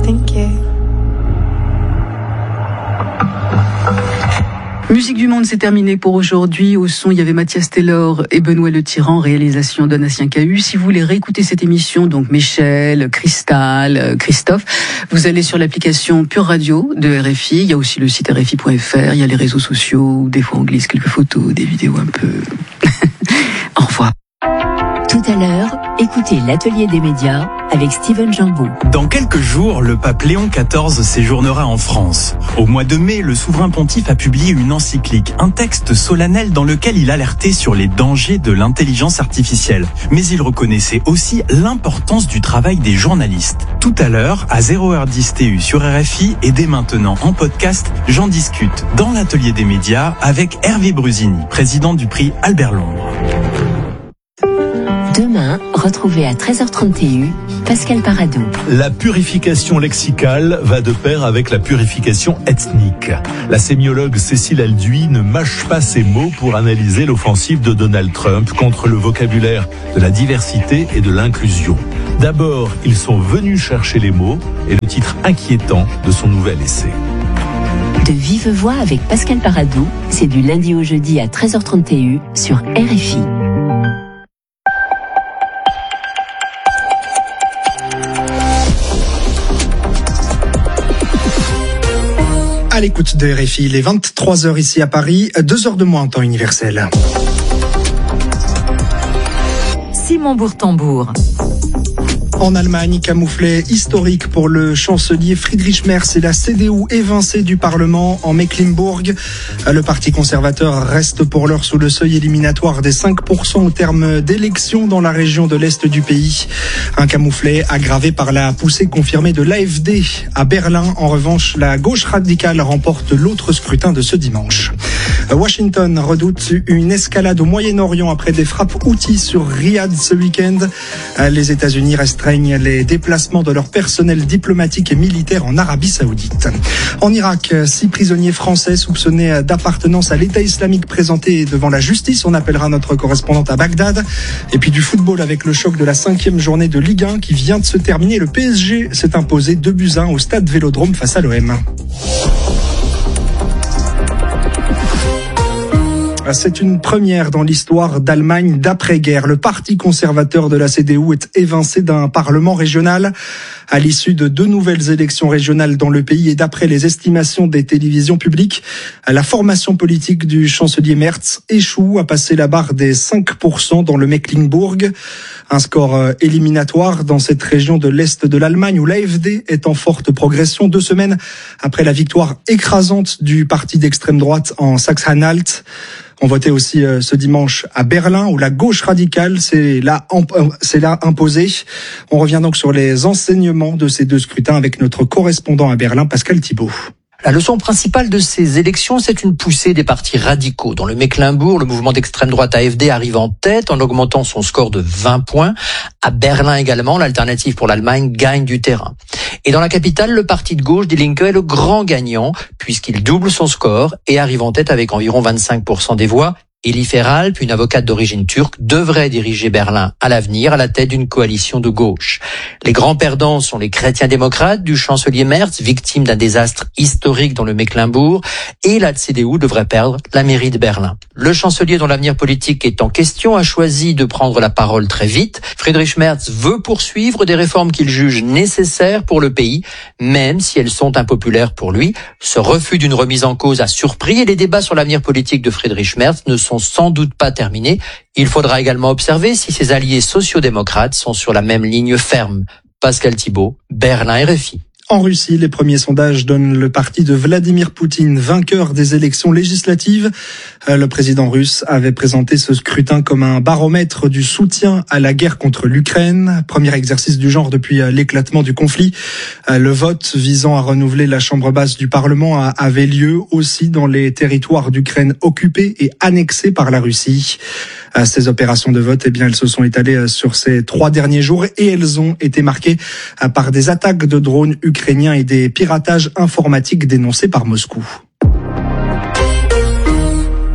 thinking. Musique du Monde, c'est terminé pour aujourd'hui. Au son, il y avait Mathias Taylor et Benoît Le Tyran, réalisation Donatien Cahu. Si vous voulez réécouter cette émission, donc Michel, Cristal, Christophe, vous allez sur l'application Pure Radio de RFI. Il y a aussi le site rfi.fr, il y a les réseaux sociaux, des fois on glisse quelques photos, des vidéos un peu. Au revoir. Tout à l'heure, écoutez l'atelier des médias avec Steven Jambeau. Dans quelques jours, le pape Léon XIV séjournera en France. Au mois de mai, le souverain pontife a publié une encyclique, un texte solennel dans lequel il alertait sur les dangers de l'intelligence artificielle. Mais il reconnaissait aussi l'importance du travail des journalistes. Tout à l'heure, à 0h10 TU sur RFI et dès maintenant en podcast, j'en discute dans l'atelier des médias avec Hervé Brusini, président du prix Albert Londres. Demain, retrouvez à 13h30 TU Pascal Paradou. La purification lexicale va de pair avec la purification ethnique. La sémiologue Cécile Alduy ne mâche pas ses mots pour analyser l'offensive de Donald Trump contre le vocabulaire de la diversité et de l'inclusion. D'abord, ils sont venus chercher les mots et le titre inquiétant de son nouvel essai. De vive voix avec Pascal Paradou, c'est du lundi au jeudi à 13h30 TU sur RFI. À l'écoute de RFI, il est 23h ici à Paris, 2h de moins en temps universel. Simon Bourtambour. En Allemagne, camouflet historique pour le chancelier Friedrich Merz et la CDU évincée du Parlement en Mecklembourg. Le parti conservateur reste pour l'heure sous le seuil éliminatoire des 5% au terme d'élections dans la région de l'Est du pays. Un camouflet aggravé par la poussée confirmée de l'AfD à Berlin. En revanche, la gauche radicale remporte l'autre scrutin de ce dimanche. Washington redoute une escalade au Moyen-Orient après des frappes Houthis sur Riyad ce week-end. Les États-Unis restreignent les déplacements de leur personnel diplomatique et militaire en Arabie Saoudite. En Irak, 6 prisonniers français soupçonnés d'appartenance à l'État islamique présentés devant la justice. On appellera notre correspondante à Bagdad. Et puis du football avec le choc de la 5e journée de Ligue 1 qui vient de se terminer. Le PSG s'est imposé 2-1 au stade Vélodrome face à l'OM. C'est une première dans l'histoire d'Allemagne d'après-guerre. Le parti conservateur de la CDU est évincé d'un parlement régional à l'issue de 2 nouvelles élections régionales dans le pays et d'après les estimations des télévisions publiques, la formation politique du chancelier Merz échoue à passer la barre des 5% dans le Mecklembourg. Un score éliminatoire dans cette région de l'Est de l'Allemagne où l'AfD est en forte progression 2 semaines après la victoire écrasante du parti d'extrême droite en Saxe-Anhalt. On votait aussi ce dimanche à Berlin où la gauche radicale s'est là imposée. On revient donc sur les enseignements de ces 2 scrutins avec notre correspondant à Berlin, Pascal Thibault. La leçon principale de ces élections, c'est une poussée des partis radicaux. Dans le Mecklembourg, le mouvement d'extrême droite AfD arrive en tête en augmentant son score de 20 points. À Berlin également, l'Alternative pour l'Allemagne gagne du terrain. Et dans la capitale, le parti de gauche, Die Linke, est le grand gagnant puisqu'il double son score et arrive en tête avec environ 25% des voix. Elie Feralp, une avocate d'origine turque, devrait diriger Berlin à l'avenir à la tête d'une coalition de gauche. Les grands perdants sont les chrétiens démocrates du chancelier Merz, victime d'un désastre historique dans le Mecklembourg, et la CDU devrait perdre la mairie de Berlin. Le chancelier dont l'avenir politique est en question a choisi de prendre la parole très vite. Friedrich Merz veut poursuivre des réformes qu'il juge nécessaires pour le pays, même si elles sont impopulaires pour lui. Ce refus d'une remise en cause a surpris et les débats sur l'avenir politique de Friedrich Merz ne sont sans doute pas terminés. Il faudra également observer si ses alliés sociaux-démocrates sont sur la même ligne ferme. Pascal Thibault, Berlin RFI. En Russie, les premiers sondages donnent le parti de Vladimir Poutine vainqueur des élections législatives. Le président russe avait présenté ce scrutin comme un baromètre du soutien à la guerre contre l'Ukraine. Premier exercice du genre depuis l'éclatement du conflit. Le vote visant à renouveler la chambre basse du Parlement avait lieu aussi dans les territoires d'Ukraine occupés et annexés par la Russie. Ces opérations de vote, elles se sont étalées sur ces 3 derniers jours et elles ont été marquées par des attaques de drones ukrainiens et des piratages informatiques dénoncés par Moscou.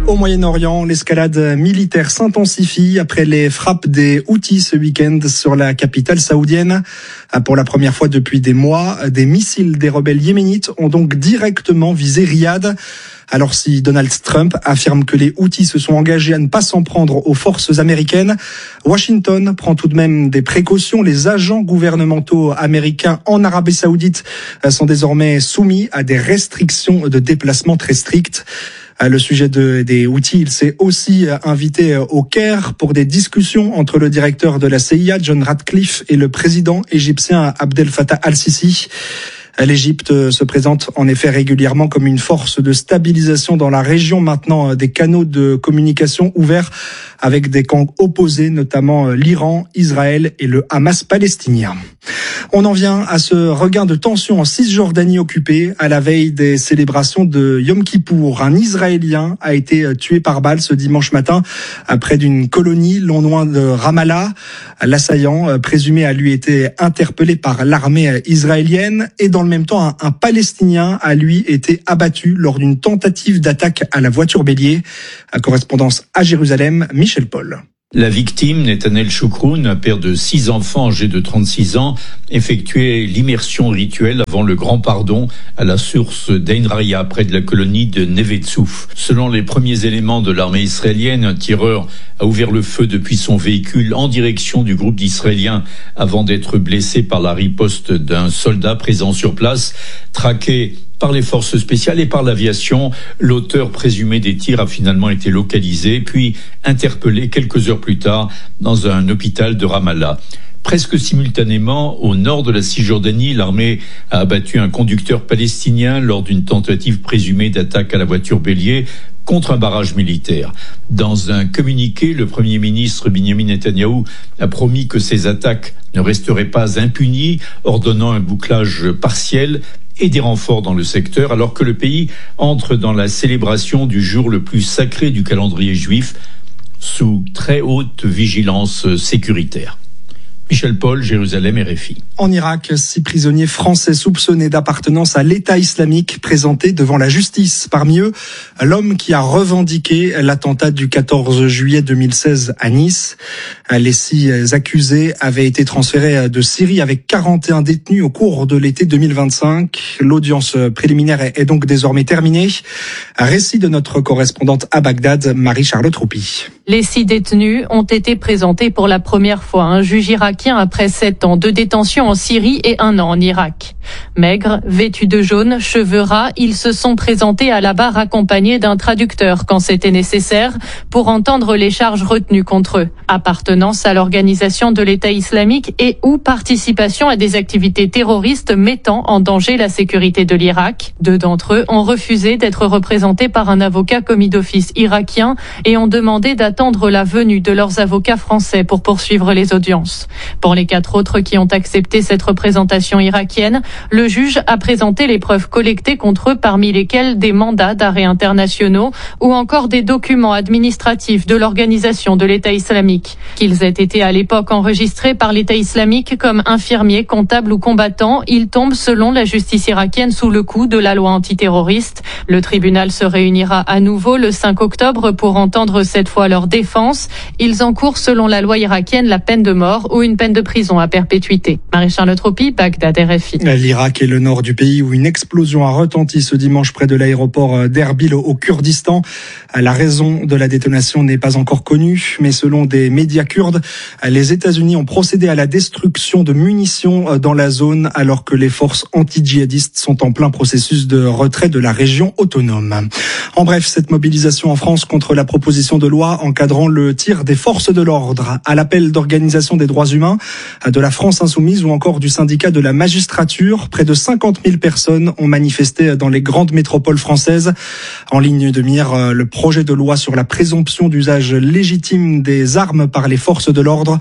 Au Moyen-Orient, l'escalade militaire s'intensifie après les frappes des Houthis ce week-end sur la capitale saoudienne. Pour la première fois depuis des mois, des missiles des rebelles yéménites ont donc directement visé Riyad. Alors si Donald Trump affirme que les Houthis se sont engagés à ne pas s'en prendre aux forces américaines, Washington prend tout de même des précautions. Les agents gouvernementaux américains en Arabie Saoudite sont désormais soumis à des restrictions de déplacement très strictes. Le sujet des Houthis, il s'est aussi invité au Caire pour des discussions entre le directeur de la CIA, John Ratcliffe, et le président égyptien Abdel Fattah al-Sisi. L'Égypte se présente en effet régulièrement comme une force de stabilisation dans la région, maintenant des canaux de communication ouverts avec des camps opposés, notamment l'Iran, Israël et le Hamas palestinien. On en vient à ce regain de tension en Cisjordanie occupée à la veille des célébrations de Yom Kippour. Un Israélien a été tué par balle ce dimanche matin près d'une colonie non loin de Ramallah. L'assaillant présumé a lui été interpellé par l'armée israélienne et dans le même temps un Palestinien a lui été abattu lors d'une tentative d'attaque à la voiture bélier. Correspondance à Jérusalem, Michel Paul. La victime, Netanel Choukroun, un père de 6 enfants âgés de 36 ans, effectuait l'immersion rituelle avant le grand pardon à la source d'Ein Raya, près de la colonie de Neve Tzouf. Selon les premiers éléments de l'armée israélienne, un tireur a ouvert le feu depuis son véhicule en direction du groupe d'Israéliens avant d'être blessé par la riposte d'un soldat présent sur place, traqué par les forces spéciales et par l'aviation. L'auteur présumé des tirs a finalement été localisé, puis interpellé quelques heures plus tard dans un hôpital de Ramallah. Presque simultanément, au nord de la Cisjordanie, l'armée a abattu un conducteur palestinien lors d'une tentative présumée d'attaque à la voiture bélier contre un barrage militaire. Dans un communiqué, le Premier ministre Benjamin Netanyahou a promis que ces attaques ne resteraient pas impunies, ordonnant un bouclage partiel et des renforts dans le secteur, alors que le pays entre dans la célébration du jour le plus sacré du calendrier juif, sous très haute vigilance sécuritaire. Michel Paul, Jérusalem, RFI. En Irak, 6 prisonniers français soupçonnés d'appartenance à l'État islamique présentés devant la justice. Parmi eux, l'homme qui a revendiqué l'attentat du 14 juillet 2016 à Nice. Les 6 accusés avaient été transférés de Syrie avec 41 détenus au cours de l'été 2025. L'audience préliminaire est donc désormais terminée. Récit de notre correspondante à Bagdad, Marie-Charlotte Roupi. Les 6 détenus ont été présentés pour la première fois à un juge irakien après 7 ans de détention en Syrie et 1 an en Irak. Maigres, vêtus de jaune, cheveux ras, ils se sont présentés à la barre accompagnés d'un traducteur quand c'était nécessaire pour entendre les charges retenues contre eux. Appartenance à l'organisation de l'État islamique et ou participation à des activités terroristes mettant en danger la sécurité de l'Irak. 2 d'entre eux ont refusé d'être représentés par un avocat commis d'office irakien et ont demandé d'attendre la venue de leurs avocats français pour poursuivre les audiences. Pour les 4 autres qui ont accepté cette représentation irakienne, le juge a présenté les preuves collectées contre eux, parmi lesquelles des mandats d'arrêt internationaux ou encore des documents administratifs de l'organisation de l'État islamique. Qu'ils aient été à l'époque enregistrés par l'État islamique comme infirmiers, comptables ou combattants, ils tombent selon la justice irakienne sous le coup de la loi antiterroriste. Le tribunal se réunira à nouveau le 5 octobre pour entendre cette fois leur défense. Ils encourent selon la loi irakienne la peine de mort ou une peine de prison à perpétuité. Marie-Charlotte Roupi, Bagdad, RFI. L'Irak est le nord du pays où une explosion a retenti ce dimanche près de l'aéroport d'Erbil au Kurdistan. La raison de la détonation n'est pas encore connue, mais selon des médias kurdes, les États-Unis ont procédé à la destruction de munitions dans la zone alors que les forces anti-djihadistes sont en plein processus de retrait de la région autonome. En bref, cette mobilisation en France contre la proposition de loi encadrant le tir des forces de l'ordre à l'appel d'organisations des droits humains, de la France insoumise ou encore du syndicat de la magistrature, près de 50 000 personnes ont manifesté dans les grandes métropoles françaises. En ligne de mire, le projet de loi sur la présomption d'usage légitime des armes par les forces de l'ordre.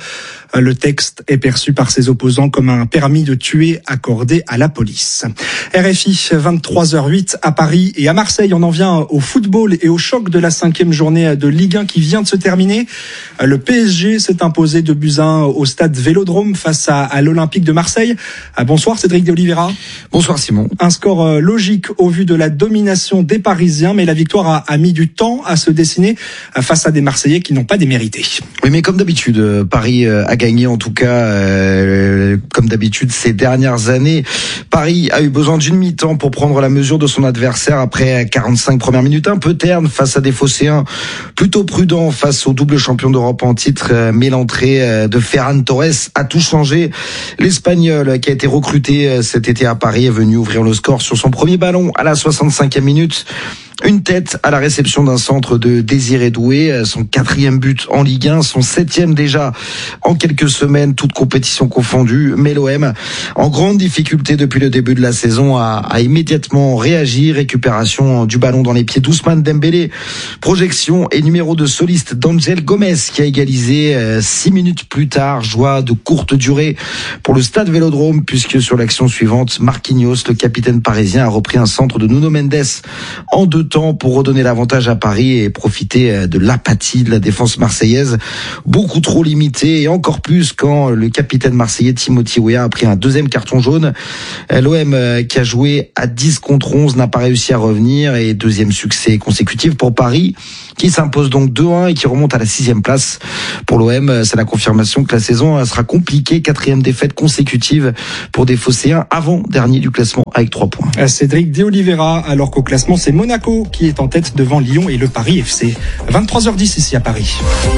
Le texte est perçu par ses opposants comme un permis de tuer accordé à la police. RFI, 23h08 à Paris et à Marseille. On en vient au football et au choc de la 5e journée de Ligue 1 qui vient de se terminer. Le PSG s'est imposé 2-1 au stade Vélodrome face à l'Olympique de Marseille. Bonsoir Cédric de Oliveira. Bonsoir Simon. Un score logique au vu de la domination des Parisiens, mais la victoire a mis du temps à se dessiner face à des Marseillais qui n'ont pas démérité. Oui, mais comme d'habitude, Paris a gagné, en tout cas, comme d'habitude ces dernières années. Paris a eu besoin d'une mi-temps pour prendre la mesure de son adversaire après 45 premières minutes un peu ternes face à des Phocéens plutôt prudents face au double champion d'Europe en titre, mais l'entrée de Ferran Torres a tout changé. L'Espagnol qui a été recruté cet été à Paris est venu ouvrir le score sur son premier ballon à la 65e minute. Une tête à la réception d'un centre de Désiré Doué, son 4e but en Ligue 1, son 7e déjà en quelques semaines, toutes compétitions confondues. Mais l'OM, en grande difficulté depuis le début de la saison, a immédiatement réagi. Récupération du ballon dans les pieds d'Ousmane Dembélé. Projection et numéro de soliste d'Angel Gomez qui a égalisé 6 minutes plus tard. Joie de courte durée pour le stade Vélodrome puisque sur l'action suivante, Marquinhos, le capitaine parisien, a repris un centre de Nuno Mendes en 2 temps pour redonner l'avantage à Paris et profiter de l'apathie de la défense marseillaise, beaucoup trop limitée et encore plus quand le capitaine marseillais Timothy Weah a pris un 2e carton jaune. L'OM qui a joué à 10 contre 11 n'a pas réussi à revenir et 2e succès consécutif pour Paris qui s'impose donc 2-1 et qui remonte à la 6e place. Pour l'OM, c'est la confirmation que la saison sera compliquée, 4e défaite consécutive pour des Phocéens, avant-dernier du classement avec 3 points. Cédric de Oliveira, alors qu'au classement c'est Monaco qui est en tête devant Lyon et le Paris FC. 23h10 ici à Paris.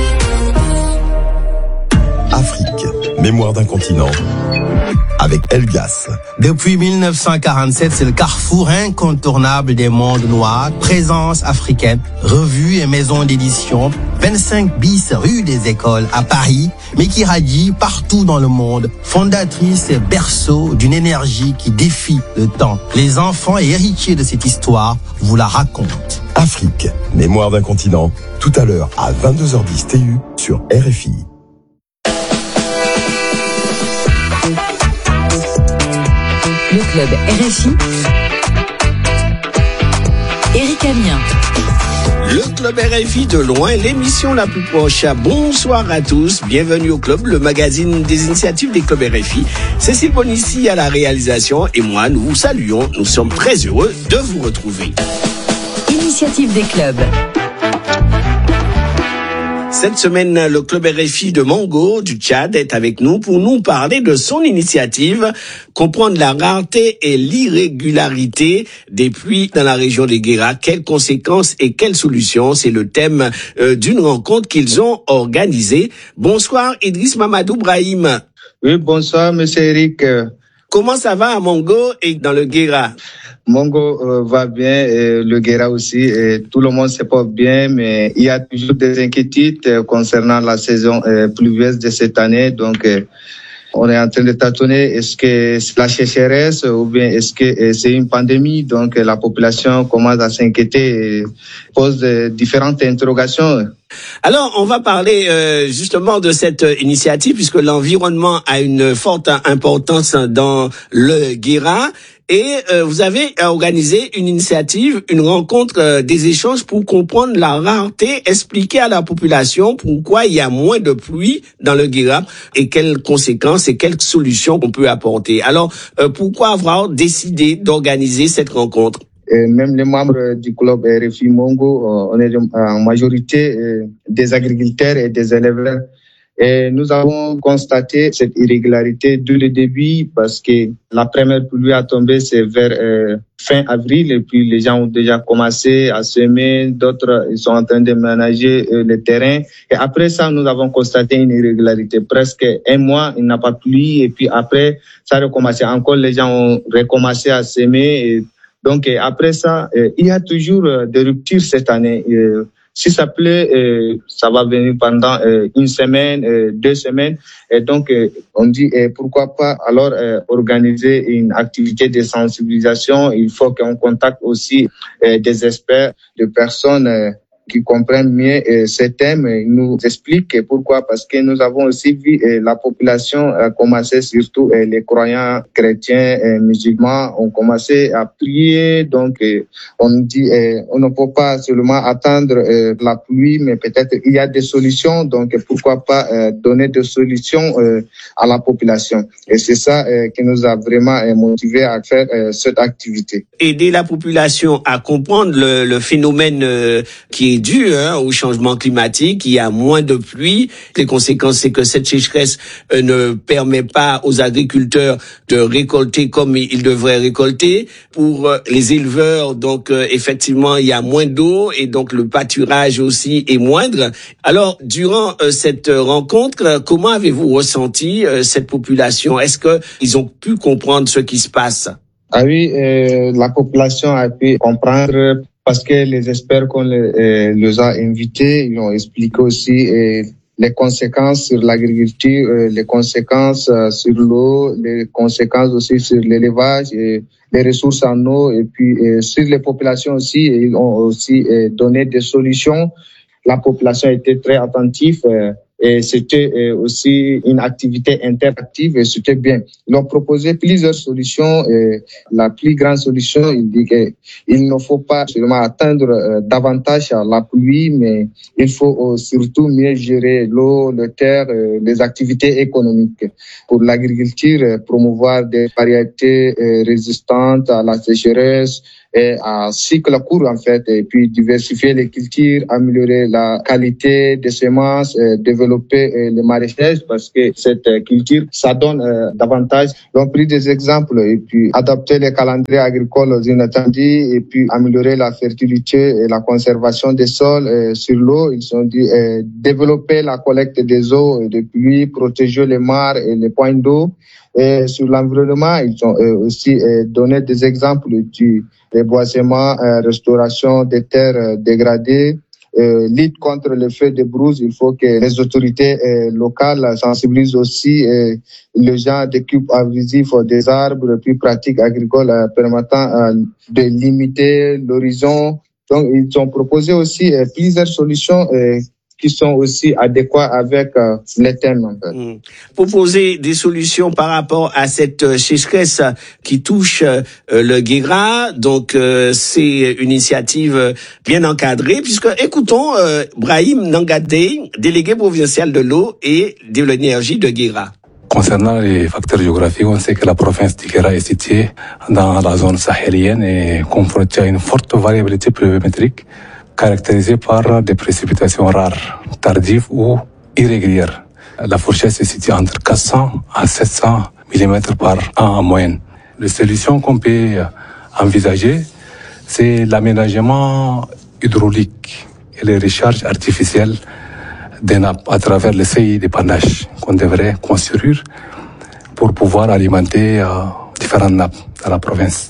Afrique, mémoire d'un continent. Avec Elgas. Depuis 1947, c'est le carrefour incontournable des mondes noirs. Présence africaine, revues et maisons d'édition. 25 bis rue des Écoles à Paris, mais qui radie partout dans le monde. Fondatrice et berceau d'une énergie qui défie le temps. Les enfants et héritiers de cette histoire vous la racontent. Afrique, mémoire d'un continent. Tout à l'heure à 22h10 TU sur RFI. Le club RFI. Éric Amien. Le club RFI de loin, l'émission la plus proche. Bonsoir à tous, bienvenue au club, le magazine des initiatives des clubs RFI. Cécile Bonissi à la réalisation et moi, nous vous saluons. Nous sommes très heureux de vous retrouver. Initiative des clubs. Cette semaine, le club RFI de Mongo, du Tchad, est avec nous pour nous parler de son initiative, comprendre la rareté et l'irrégularité des pluies dans la région des Guéra. Quelles conséquences et quelles solutions? C'est le thème d'une rencontre qu'ils ont organisée. Bonsoir Idriss Mamadou Brahim. Oui, bonsoir monsieur Eric. Comment ça va à Mongo et dans le Guéra? Mongo va bien, et le Guéra aussi, et tout le monde se porte bien, mais il y a toujours des inquiétudes concernant la saison pluvieuse de cette année. Donc, on est en train de tâtonner. Est-ce que c'est la sécheresse ou bien est-ce que c'est une pandémie? Donc, la population commence à s'inquiéter et pose différentes interrogations. Alors, on va parler justement de cette initiative puisque l'environnement a une forte importance dans le Guéra. Et vous avez organisé une initiative, une rencontre des échanges pour comprendre la rareté, expliquer à la population pourquoi il y a moins de pluie dans le Guéra et quelles conséquences et quelles solutions on peut apporter. Alors, pourquoi avoir décidé d'organiser cette rencontre? Même les membres du club RFI Mongo, on est en majorité des agriculteurs et des éleveurs. Et nous avons constaté cette irrégularité dès le début parce que la première pluie a tombé, c'est vers fin avril et puis les gens ont déjà commencé à semer, d'autres ils sont en train de ménager le terrain. Et après ça, nous avons constaté une irrégularité. Presque un mois, il n'a pas plu et puis après, ça a recommencé. Encore, les gens ont recommencé à semer. Et donc après ça, il y a toujours des ruptures cette année. Si ça plaît, ça va venir pendant une semaine, 2 semaines. Et donc, on dit pourquoi pas alors organiser une activité de sensibilisation. Il faut qu'on contacte aussi des experts, des personnes qui comprennent mieux ces thèmes nous expliquent pourquoi. Parce que nous avons aussi vu la population commencer, surtout les croyants chrétiens et musulmans, ont commencé à prier. Donc, on dit on ne peut pas seulement attendre la pluie, mais peut-être il y a des solutions. Donc, pourquoi pas donner des solutions à la population. Et c'est ça qui nous a vraiment motivés à faire cette activité. Aider la population à comprendre le phénomène qui est dû au changement climatique. Il y a moins de pluie. Les conséquences, c'est que cette sécheresse ne permet pas aux agriculteurs de récolter comme ils devraient récolter. Pour les éleveurs, donc effectivement, il y a moins d'eau et donc le pâturage aussi est moindre. Alors, durant cette rencontre, comment avez-vous ressenti cette population? Est-ce que ils ont pu comprendre ce qui se passe? Ah oui, la population a pu comprendre parce que les experts qu'on les a invités, ils ont expliqué aussi les conséquences sur l'agriculture, les conséquences sur l'eau, les conséquences aussi sur l'élevage et les ressources en eau. Et puis sur les populations aussi, ils ont aussi donné des solutions. La population était très attentive. Et c'était aussi une activité interactive et c'était bien. Ils ont proposé plusieurs solutions. Et la plus grande solution, il dit qu'il ne faut pas seulement attendre davantage la pluie, mais il faut surtout mieux gérer l'eau, le terre, les activités économiques. Pour l'agriculture, promouvoir des variétés résistantes à la sécheresse, et à cycle court en fait, et puis diversifier les cultures, améliorer la qualité des semences, développer le maraîchage parce que cette culture, ça donne davantage. Ils ont pris des exemples et puis adapter les calendriers agricoles aux inattendus et puis améliorer la fertilité et la conservation des sols sur l'eau. Ils ont dit développer la collecte des eaux et des pluies, protéger les mares et les points d'eau. Et sur l'environnement, ils ont aussi donné des exemples du déboisement, restauration des terres dégradées, lutte contre le feu de brousse. Il faut que les autorités locales sensibilisent aussi les gens d'équipes abrasifs des arbres, puis pratiques agricoles permettant de limiter l'horizon. Donc, ils ont proposé aussi plusieurs solutions qui sont aussi adéquats avec les thèmes. En fait. Proposer des solutions par rapport à cette sécheresse qui touche le Guéra, donc c'est une initiative bien encadrée, puisque écoutons Brahim Nangadé, délégué provincial de l'eau et de l'énergie de Guéra. Concernant les facteurs géographiques, on sait que la province du Guéra est située dans la zone sahélienne et confrontée à une forte variabilité pluviométrique, caractérisée par des précipitations rares, tardives ou irrégulières. La fourchette se situe entre 400 à 700 mm par an en moyenne. Les solutions qu'on peut envisager, c'est l'aménagement hydraulique et les recharges artificielles des nappes à travers les seuils d'épandage qu'on devrait construire pour pouvoir alimenter différentes nappes dans la province.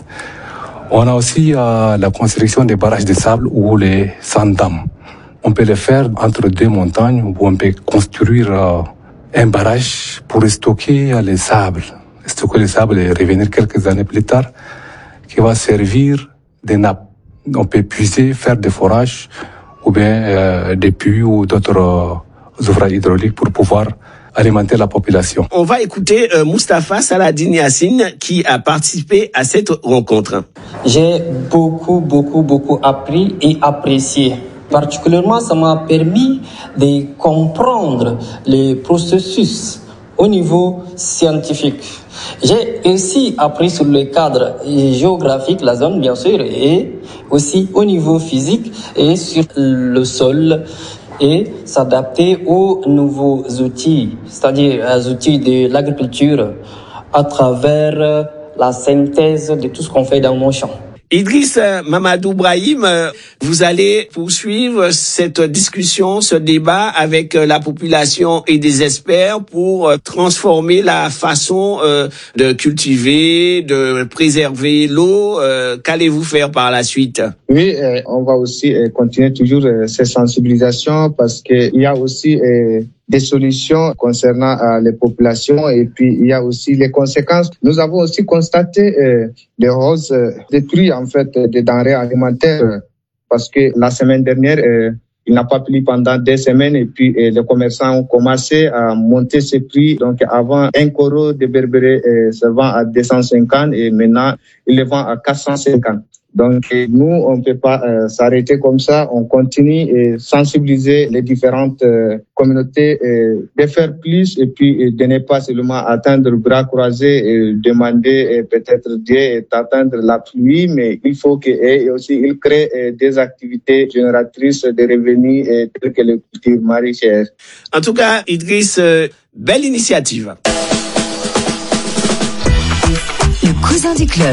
On a aussi la construction des barrages de sable ou les sand-dams. On peut le faire entre deux montagnes où on peut construire un barrage pour stocker les sables. Stocker les sables et revenir quelques années plus tard, qui va servir des nappes. On peut puiser, faire des forages ou bien des puits ou d'autres ouvrages hydrauliques pour pouvoir alimenter la population. On va écouter Moustapha Saladin Yassine qui a participé à cette rencontre. J'ai beaucoup appris et apprécié. Particulièrement, ça m'a permis de comprendre les processus au niveau scientifique. J'ai aussi appris sur le cadre géographique, la zone bien sûr, et aussi au niveau physique et sur le sol, et s'adapter aux nouveaux outils, c'est-à-dire aux outils de l'agriculture à travers la synthèse de tout ce qu'on fait dans mon champ. Idriss Mamadou Brahim, vous allez poursuivre cette discussion, ce débat avec la population et des experts pour transformer la façon de cultiver, de préserver l'eau. Qu'allez-vous faire par la suite? Oui, on va aussi continuer toujours ces sensibilisations parce qu'il y a aussi des solutions concernant les populations et puis il y a aussi les conséquences. Nous avons aussi constaté des hausses des prix en fait des denrées alimentaires parce que la semaine dernière il n'a pas plu pendant des semaines et puis les commerçants ont commencé à monter ses prix. Donc avant, un coro de berbéré se vend à 250 et maintenant il le vend à 450. Donc nous, on ne peut pas s'arrêter comme ça. On continue et sensibiliser les différentes communautés, de faire plus et puis de ne pas seulement attendre bras croisés et demander peut-être Dieu et attendre la pluie, mais il faut que aussi ils créent des activités génératrices de revenus telles que les cultures maraîchères. En tout cas, Idriss, belle initiative. Le cousin du club.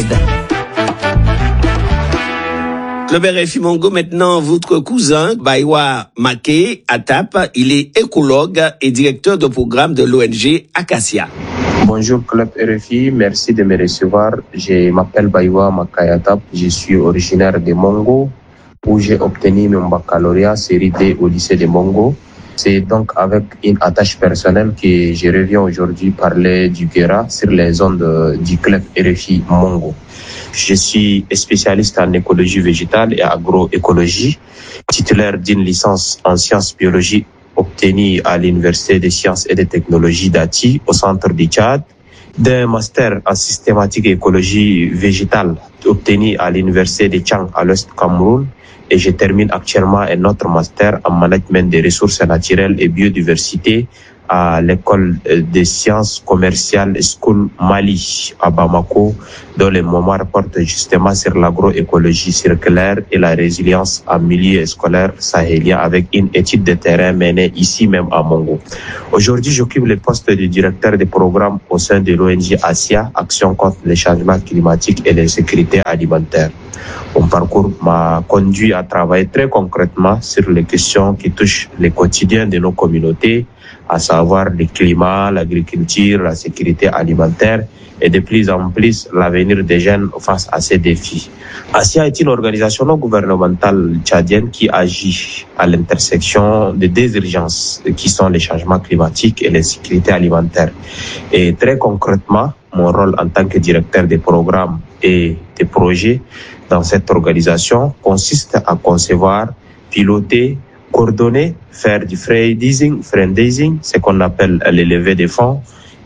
Club RFI Mongo, maintenant, votre cousin, Baywa Maké Atap, il est écologue et directeur de programme de l'ONG Acacia. Bonjour Club RFI, merci de me recevoir. Je m'appelle Baywa Maké Atap, je suis originaire de Mongo, où j'ai obtenu mon baccalauréat série D au lycée de Mongo. C'est donc avec une attache personnelle que je reviens aujourd'hui parler du Guéra sur les ondes du Club RFI Mongo. Je suis spécialiste en écologie végétale et agroécologie, titulaire d'une licence en sciences biologie obtenue à l'Université des sciences et des technologies d'Ati au centre du Tchad, d'un master en systématique et écologie végétale obtenu à l'Université de Tchang à l'Ouest du Cameroun, et je termine actuellement un autre master en management des ressources naturelles et biodiversité à l'école des sciences commerciales School Mali à Bamako, dont le mémoire porte justement sur l'agroécologie circulaire et la résilience en milieu scolaire sahélien avec une étude de terrain menée ici même à Mongo. Aujourd'hui, j'occupe le poste de directeur de programme au sein de l'ONG ASIA, Action contre les changements climatiques et la sécurité alimentaire. Mon parcours m'a conduit à travailler très concrètement sur les questions qui touchent le quotidien de nos communautés, à savoir le climat, l'agriculture, la sécurité alimentaire et de plus en plus l'avenir des jeunes face à ces défis. ASIA est une organisation non gouvernementale tchadienne qui agit à l'intersection de deux urgences qui sont les changements climatiques et la sécurité alimentaire. Et très concrètement, mon rôle en tant que directeur des programmes et des projets dans cette organisation consiste à concevoir, piloter, coordonner, faire du fundraising, ce qu'on appelle les levées de fonds,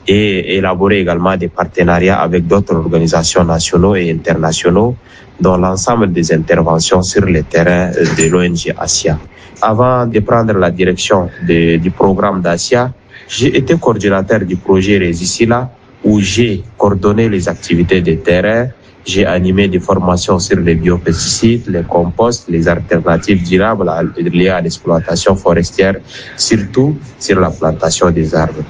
et élaborer également des partenariats avec d'autres organisations nationaux et internationaux dans l'ensemble des interventions sur le terrain de l'ONG ASIA. Avant de prendre la direction du programme d'ASIA, j'ai été coordinateur du projet Resicila où j'ai coordonné les activités de terrain. J'ai animé des formations sur les biopesticides, les composts, les alternatives durables liées à l'exploitation forestière, surtout sur la plantation des arbres.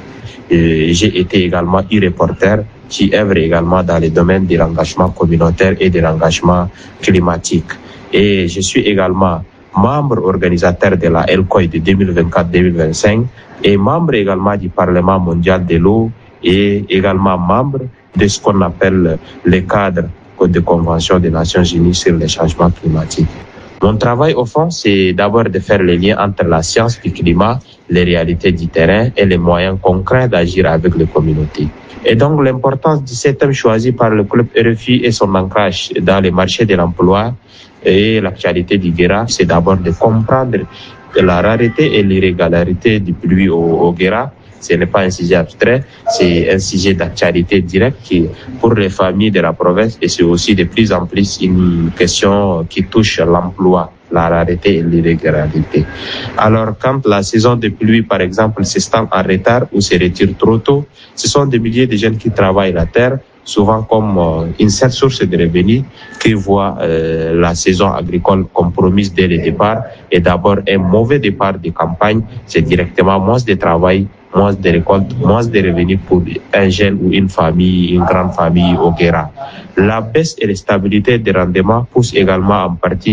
Et j'ai été également e-reporter qui œuvre également dans les domaines de l'engagement communautaire et de l'engagement climatique. Et je suis également membre organisateur de la LCOI de 2024-2025 et membre également du Parlement mondial de l'eau et également membre de ce qu'on appelle les cadres de convention des Nations Unies sur les changements climatiques. Mon travail, au fond, c'est d'abord de faire le lien entre la science du climat, les réalités du terrain et les moyens concrets d'agir avec les communautés. Et donc, l'importance de ce thème choisi par le club RFI et son ancrage dans les marchés de l'emploi et l'actualité du Guéra, c'est d'abord de comprendre la rareté et l'irrégularité du pluie au Guéra. Ce n'est pas un sujet abstrait, c'est un sujet d'actualité directe qui, pour les familles de la province, et c'est aussi de plus en plus une question qui touche l'emploi, la rareté et l'irrégularité. Alors, quand la saison de pluie, par exemple, s'étend en retard ou se retire trop tôt, ce sont des milliers de jeunes qui travaillent la terre, souvent comme une seule source de revenus, qui voient la saison agricole compromise dès le départ. Et d'abord, un mauvais départ de campagne, c'est directement moins de travail, moins de récoltes, moins de revenus pour un jeune ou une famille, une grande famille au Guéra. La baisse et l'instabilité des rendements poussent également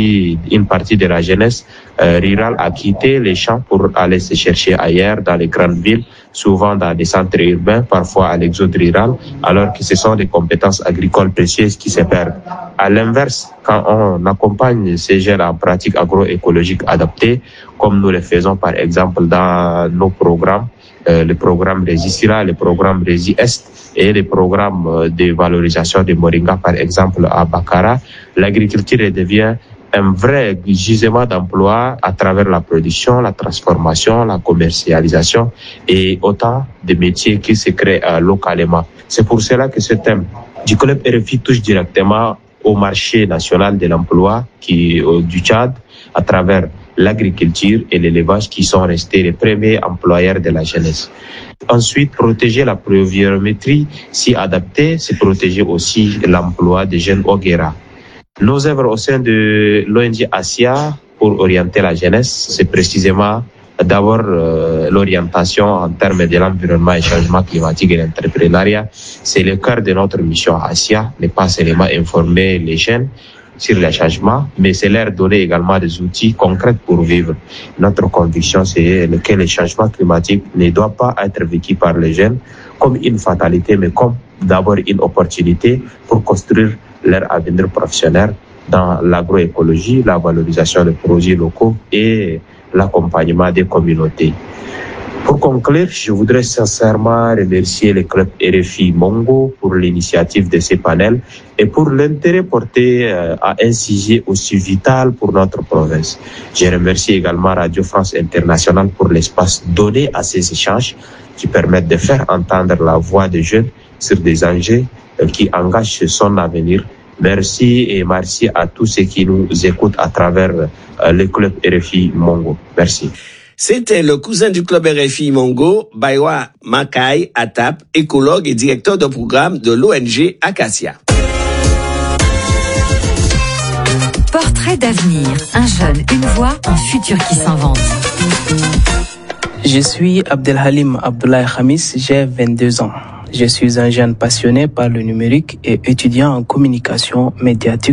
une partie de la jeunesse rurale à quitter les champs pour aller se chercher ailleurs dans les grandes villes, souvent dans des centres urbains, parfois à l'exode rural, alors que ce sont des compétences agricoles précieuses qui se perdent. À l'inverse, quand on accompagne ces jeunes en pratiques agroécologiques adaptées, comme nous le faisons par exemple dans nos programmes, le programme Resicila, le programme Resi-Est et le programme de valorisation de Moringa, par exemple, à Bakara, l'agriculture devient un vrai gisement d'emploi à travers la production, la transformation, la commercialisation et autant de métiers qui se créent localement. C'est pour cela que ce thème du club RFI touche directement au marché national de l'emploi du Tchad à travers l'agriculture et l'élevage qui sont restés les premiers employeurs de la jeunesse. Ensuite, protéger la pluviométrie, s'y adapter, c'est protéger aussi l'emploi des jeunes au Guéra. Nos œuvres au sein de l'ONG ASIA pour orienter la jeunesse, c'est précisément d'abord l'orientation en termes de l'environnement et changement climatique et l'entrepreneuriat. C'est le cœur de notre mission à ASIA, ne pas seulement informer les jeunes sur les changements, mais c'est leur donner également des outils concrets pour vivre. Notre conviction, c'est que le changement climatique ne doit pas être vécu par les jeunes comme une fatalité, mais comme d'abord une opportunité pour construire leur avenir professionnel dans l'agroécologie, la valorisation des produits locaux et l'accompagnement des communautés. Pour conclure, je voudrais sincèrement remercier le club RFI Mongo pour l'initiative de ces panels et pour l'intérêt porté à un sujet aussi vital pour notre province. Je remercie également Radio France Internationale pour l'espace donné à ces échanges qui permettent de faire entendre la voix des jeunes sur des enjeux qui engagent son avenir. Merci et merci à tous ceux qui nous écoutent à travers le club RFI Mongo. Merci. C'était le cousin du club RFI Mongo, Baiwa Makai Atap, écologue et directeur de programme de l'ONG Acacia. Portrait d'avenir, un jeune, une voix, un futur qui s'invente. Je suis Abdelhalim Abdoulaye Khamis, j'ai 22 ans. Je suis un jeune passionné par le numérique et étudiant en communication médiatique